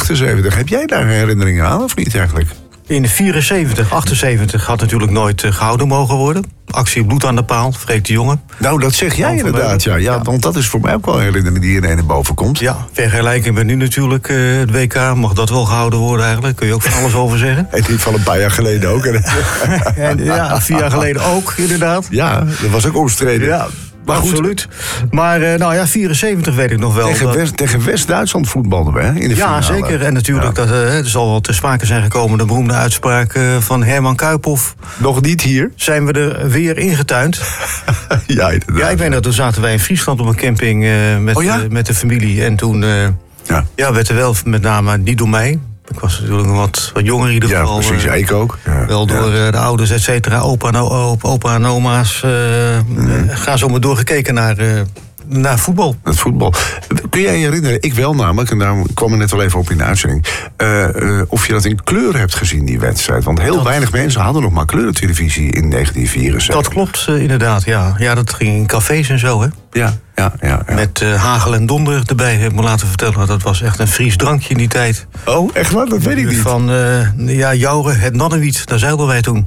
78. Heb jij daar herinneringen aan of niet eigenlijk? In 74, 78 had natuurlijk nooit gehouden mogen worden. Actie Bloed aan de Paal, Freek de Jonge. Nou, dat zeg jij inderdaad, ja. Want dat is voor mij ook wel een herinnering die ineens naar boven komt. Ja, vergelijking met nu natuurlijk, het WK, mag dat wel gehouden worden eigenlijk. Kun je ook van alles over zeggen. En die van een paar jaar geleden ook. En 4 jaar geleden ook, inderdaad. Ja, dat was ook omstreden. Ja. Maar absoluut. Maar 74 weet ik nog wel. Tegen West-Duitsland voetbalden we, hè, in de finale. Ja, zeker. En natuurlijk, er zal wel ter sprake zijn gekomen de beroemde uitspraak van Herman Kuiphoff. Nog niet hier. Zijn we er weer ingetuind? Ja, inderdaad. Ja, ik weet dat toen zaten wij in Friesland op een camping met de familie. En toen werd er wel, met name niet door mij. Ik was natuurlijk wat jonger in ieder geval. Ja, precies. Ik ook. Ja. Wel door de ouders, et cetera, opa en oma's. Gaan zo maar doorgekeken naar voetbal. Het voetbal. Kun jij je herinneren, ik wel namelijk, en daar kwam er net al even op in de uitzending, of je dat in kleur hebt gezien, die wedstrijd? Want heel weinig mensen hadden nog maar kleurentelevisie in 1974. Dat klopt inderdaad, ja. Ja, dat ging in cafés en zo, hè? Ja. Met hagel en donder erbij, heb ik me laten vertellen. Dat was echt een Fries drankje in die tijd. Oh, echt waar? Dat weet ik niet. Van Joure, het Nannewiet, daar zeilden wij toen.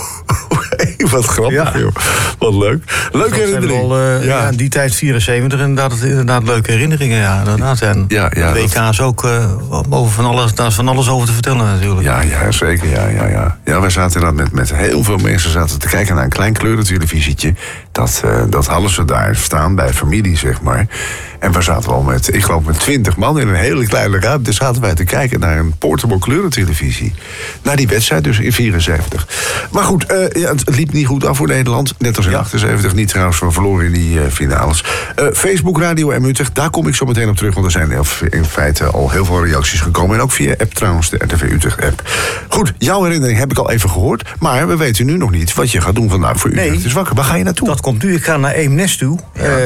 Wat grappig, joh. Wat leuk. Leuke herinnering. Die tijd 74, inderdaad leuke herinneringen, ja. Inderdaad. En WK's ook daar is van alles over te vertellen natuurlijk. Ja, zeker, ja, wij zaten inderdaad met heel veel mensen zaten te kijken naar een klein kleurentelevisietje. Dat hadden ze daar staan bij familie, zeg maar. En we zaten al met 20 man in een hele kleine ruimte. Zaten wij te kijken naar een portable kleurentelevisie. Naar die wedstrijd dus in 74. Maar goed, het liep niet goed af voor Nederland. Net als in 78 niet trouwens, we verloren in die finales. Facebook, Radio en Utrecht, daar kom ik zo meteen op terug. Want er zijn in feite al heel veel reacties gekomen. En ook via app trouwens, de RTV Utrecht app. Goed, jouw herinnering heb ik al even gehoord. Maar we weten nu nog niet wat je gaat doen vandaag voor Utrecht. Dus waar ga je naartoe? Dat komt nu. Ik ga naar Eemnes toe.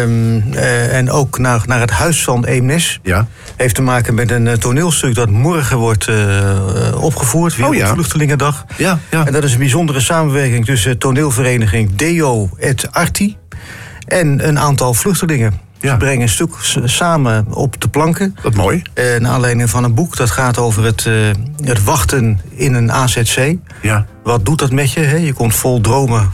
En ook naar het huis van Eemnes. Ja. Heeft te maken met een toneelstuk dat morgen wordt opgevoerd. Wereldvluchtelingendag. Ja. En dat is een bijzondere samenwerking tussen toneelvereniging Deo et Arti en een aantal vluchtelingen. Ja. Ze brengen een stuk samen op de planken. Wat mooi. Naar aanleiding van een boek dat gaat over het wachten in een AZC. Ja. Wat doet dat met je? Hè? Je komt vol dromen,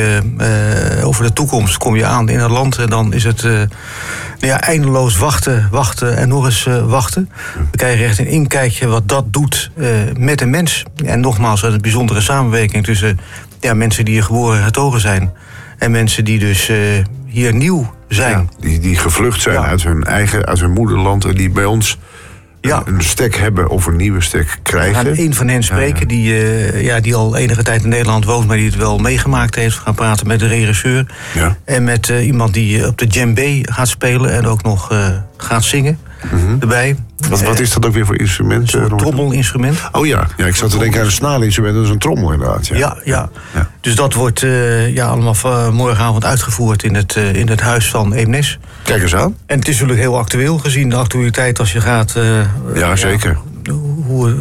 over de toekomst kom je aan in het land. En dan is het eindeloos wachten en nog eens wachten. We krijgen echt een inkijkje wat dat doet met een mens. En nogmaals, een bijzondere samenwerking tussen mensen die hier geboren en getogen zijn. En mensen die dus hier nieuw zijn. Ja, die gevlucht zijn uit hun moederland en die bij ons een stek hebben of een nieuwe stek krijgen. We gaan een van hen spreken die al enige tijd in Nederland woont, maar die het wel meegemaakt heeft. We gaan praten met de regisseur. Ja. En met iemand die op de djembe gaat spelen en ook nog gaat zingen erbij. Wat is dat ook weer voor instrument? Een trommelinstrument. Oh ja, ik zat te denken aan een snaalinstrument, dat is een trommel inderdaad. Ja. Dus dat wordt allemaal morgenavond uitgevoerd in het huis van Eemnes. Kijk eens aan. En het is natuurlijk heel actueel gezien de actualiteit als je gaat. Zeker. Hoe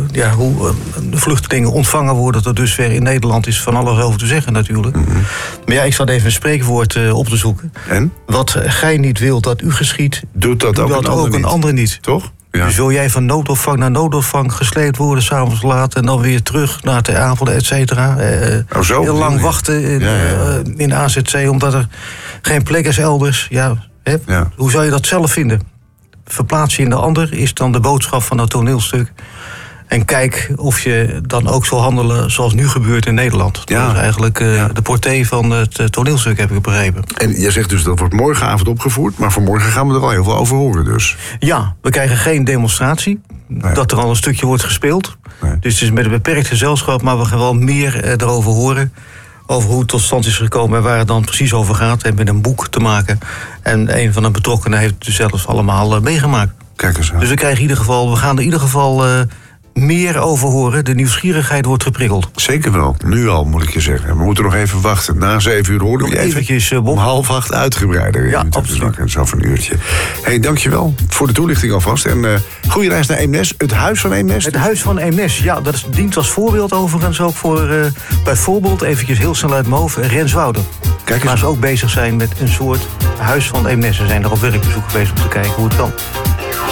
de vluchtelingen ontvangen worden tot dusver in Nederland is van alles over te zeggen natuurlijk. Maar ik zat even een spreekwoord op te zoeken. En? Wat gij niet wilt dat u geschiet, doet dat ook een ander niet. Toch? Ja. Dus wil jij van noodopvang naar noodopvang gesleept worden, 's avonds laat, en dan weer terug naar de avond, et cetera. Heel lang wachten in de AZC, omdat er geen plek is elders. Hoe zou je dat zelf vinden? Verplaats je in de ander, is dan de boodschap van dat toneelstuk. En kijk of je dan ook zal handelen zoals nu gebeurt in Nederland. Dat is eigenlijk de portée van het toneelstuk, heb ik begrepen. En jij zegt dus dat wordt morgenavond opgevoerd, maar vanmorgen gaan we er al heel veel over horen dus. Ja, we krijgen geen demonstratie. Dat er al een stukje wordt gespeeld. Nee. Dus het is met een beperkt gezelschap, maar we gaan wel meer erover horen. Over hoe het tot stand is gekomen en waar het dan precies over gaat. En met een boek te maken. En een van de betrokkenen heeft het dus zelfs allemaal meegemaakt. Kijk eens aan. Dus we gaan er in ieder geval meer over horen. De nieuwsgierigheid wordt geprikkeld. Zeker wel, nu al moet ik je zeggen. We moeten nog even wachten. Na 7 uur horen we eventjes om 7:30 uitgebreider. Ja, absoluut. Zo van een uurtje. Dankjewel voor de toelichting alvast. En goede reis naar Eemnes. Het huis van Eemnes. Het huis van Eemnes, dat dient als voorbeeld overigens ook voor bijvoorbeeld, eventjes heel snel uit mijn hoofd, Renswoude. Waar ze ook bezig zijn met een soort huis van Eemnes. Ze zijn er op werkbezoek geweest om te kijken hoe het kan.